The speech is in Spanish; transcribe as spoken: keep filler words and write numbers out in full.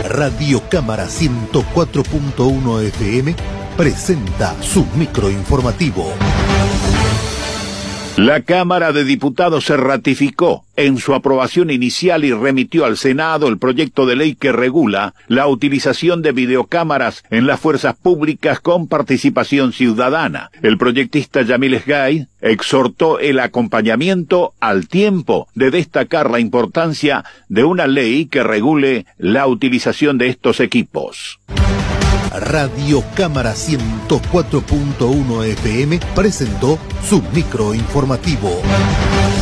Radio Cámara ciento cuatro punto uno F M presenta su microinformativo. La Cámara de Diputados se ratificó en su aprobación inicial y remitió al Senado el proyecto de ley que regula la utilización de videocámaras en las fuerzas públicas con participación ciudadana. El proyectista Yamil Esgay exhortó el acompañamiento al tiempo de destacar la importancia de una ley que regule la utilización de estos equipos. Radio Cámara ciento cuatro punto uno F M presentó su microinformativo.